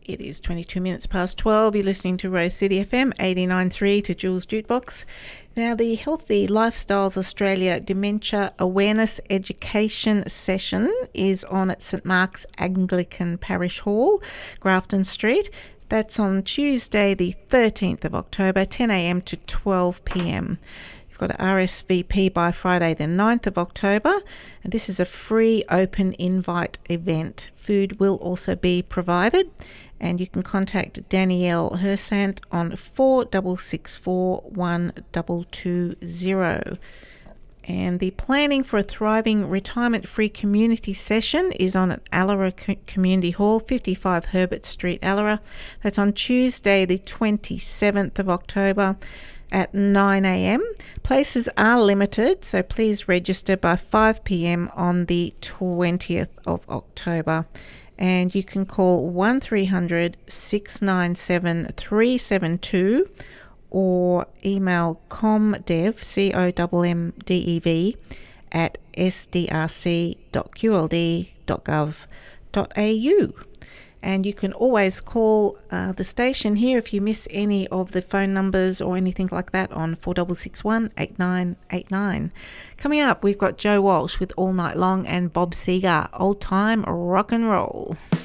It is 22 minutes past 12. You're listening to Rose City FM 89.3 to Jules Jukebox. Now, the Healthy Lifestyles Australia Dementia Awareness Education Session is on at St Mark's Anglican Parish Hall, Grafton Street. That's on Tuesday, the 13th of October, 10 a.m. to 12 p.m. You've got an RSVP by Friday, the 9th of October. And this is a free open invite event. Food will also be provided. And you can contact Danielle Hersant on 4664 1220. And the Planning for a Thriving Retirement-Free Community Session is on at Allara Community Hall, 55 Herbert Street, Allara. That's on Tuesday, the 27th of October at 9 a.m. Places are limited, so please register by 5 p.m. on the 20th of October. And you can call 1300 697 372 or email comdev, COMMDEV, at sdrc.qld.gov.au. And you can always call the station here if you miss any of the phone numbers or anything like that on 4661 8989. Coming up, we've got Joe Walsh with All Night Long and Bob Seger, Old Time Rock and Roll.